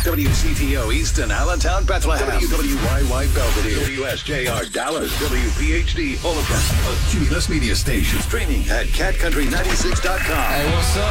WCTO Easton, Allentown, Bethlehem. WYY Belvedere. WSJR Dallas. WPHD Omaha. A Cumulus Media Station. Streaming at catcountry96.com. Hey, what's up?